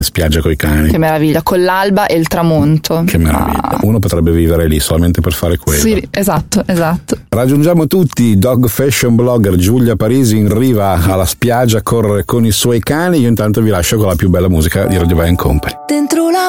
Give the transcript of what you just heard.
spiaggia coi cani. Che meraviglia, con l'alba e il tramonto. Che meraviglia. Uno potrebbe vivere lì solamente per fare quello. Sì, esatto. Raggiungiamo tutti dog fashion blogger Giulia Parisi in riva alla spiaggia a correre con i suoi cani. Io intanto vi lascio con la più bella musica di Radio Vai & Company. Dentro la